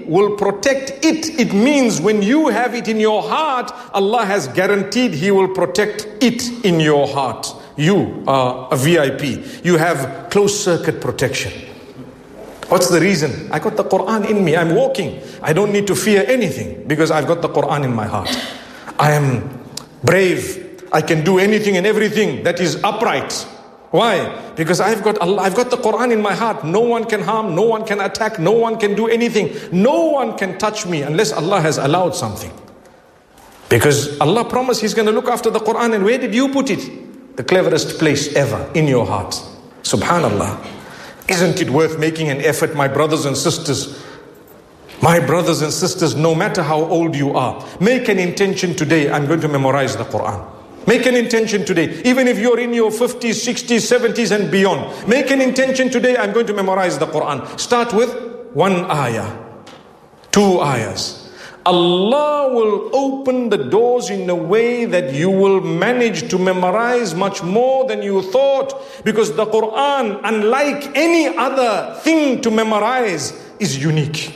will protect it. It means when you have it in your heart, Allah has guaranteed He will protect it in your heart. You are a VIP. You have closed circuit protection. What's the reason? I got the Quran in me. I'm walking. I don't need to fear anything because I've got the Quran in my heart. I am brave. I can do anything and everything that is upright. Why? Because I've got Allah, I've got the Quran in my heart. No one can harm, no one can attack, no one can do anything. No one can touch me unless Allah has allowed something. Because Allah promised He's going to look after the Quran. And where did you put it? The cleverest place ever, in your heart. Subhanallah. Isn't it worth making an effort, my brothers and sisters? My brothers and sisters, no matter how old you are, make an intention today, I'm going to memorize the Quran. Make an intention today, even if you're in your 50s, 60s, 70s and beyond. Make an intention today, I'm going to memorize the Quran. Start with 1 ayah, 2 ayahs. Allah will open the doors in a way that you will manage to memorize much more than you thought. Because the Quran, unlike any other thing to memorize, is unique.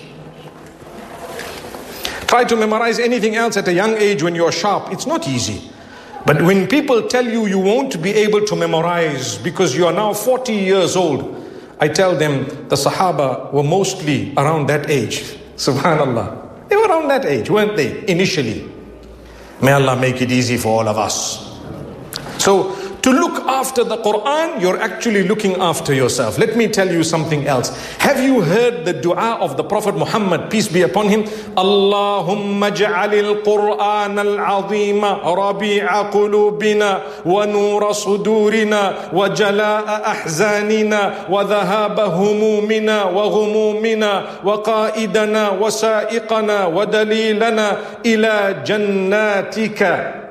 Try to memorize anything else at a young age when you're sharp. It's not easy. But when people tell you you won't be able to memorize because you are now 40 years old, I tell them the Sahaba were mostly around that age. Subhanallah. They were around that age, weren't they, initially? May Allah make it easy for all of us. So, to look after the Quran, you're actually looking after yourself. Let me tell you something else. Have you heard the dua of the Prophet Muhammad, peace be upon him? Allahumma ja'alil Qur'an al-azima rabi'a qulubina wa nura sudurina wa jala'a ahzanina wa dhahaba humumina wa ghumumina wa qa'idana wa sa'iqana wa dalilana ila jannatika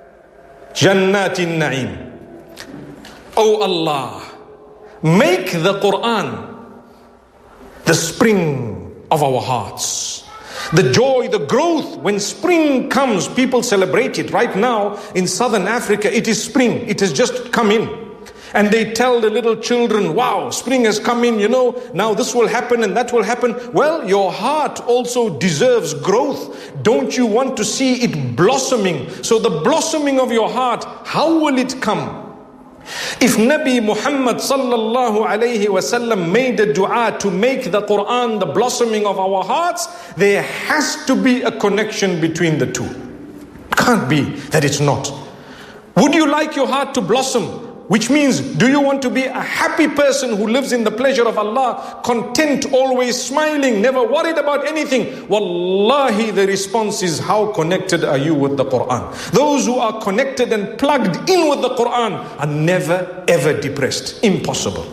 jannatin na'im. Oh Allah, make the Quran the spring of our hearts. The joy, the growth. When spring comes, people celebrate it. Right now in southern Africa, it is spring. It has just come in. And they tell the little children, wow, spring has come in, now this will happen and that will happen. Well, your heart also deserves growth. Don't you want to see it blossoming? So the blossoming of your heart, how will it come? If Nabi Muhammad sallallahu alayhi wasallam made a dua to make the Quran the blossoming of our hearts, there has to be a connection between the two. It can't be that it's not. Would you like your heart to blossom? Which means, do you want to be a happy person who lives in the pleasure of Allah, content, always smiling, never worried about anything? Wallahi, the response is, how connected are you with the Quran? Those who are connected and plugged in with the Quran are never ever depressed. Impossible.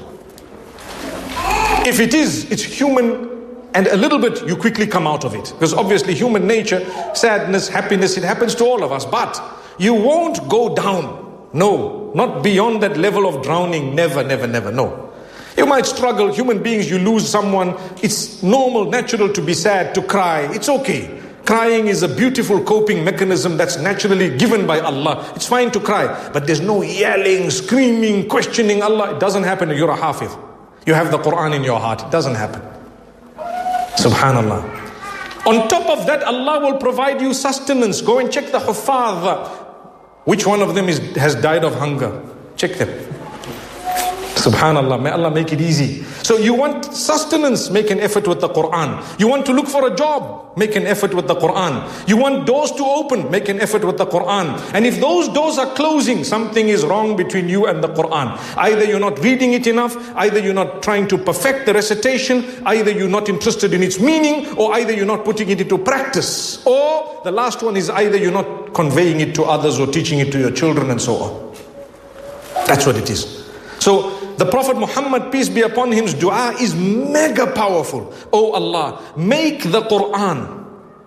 If it is, it's human, and a little bit you quickly come out of it. Because obviously human nature, sadness, happiness, it happens to all of us. But you won't go down. No, not beyond that level of drowning. Never, never, never, no. You might struggle, human beings, you lose someone. It's normal, natural to be sad, to cry. It's okay. Crying is a beautiful coping mechanism that's naturally given by Allah. It's fine to cry. But there's no yelling, screaming, questioning Allah. It doesn't happen. You're a hafiz. You have the Quran in your heart. It doesn't happen. Subhanallah. On top of that, Allah will provide you sustenance. Go and check the huffaz. Which one of them has died of hunger? Check them. Subhanallah, may Allah make it easy. So you want sustenance, make an effort with the Quran. You want to look for a job, make an effort with the Quran. You want doors to open, make an effort with the Quran. And if those doors are closing, something is wrong between you and the Quran. Either you're not reading it enough, either you're not trying to perfect the recitation, either you're not interested in its meaning, or either you're not putting it into practice. Or the last one is either you're not conveying it to others or teaching it to your children and so on. That's what it is. So the Prophet Muhammad, peace be upon him's dua is mega powerful. Oh Allah, make the Quran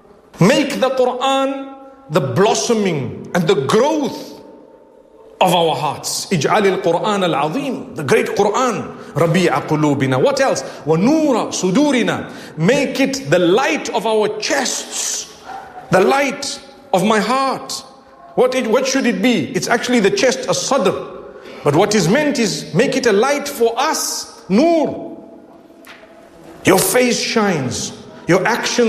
the blossoming and the growth of our hearts. Ij'alil Quran al-azim, the great Quran, rabi'a qulubina. What else? Wa nura sudurina. Make it the light of our chests, the light of my heart. What should it be? It's actually the chest, a sadr. But what is meant is make it a light for us, nur. Your face shines, your actions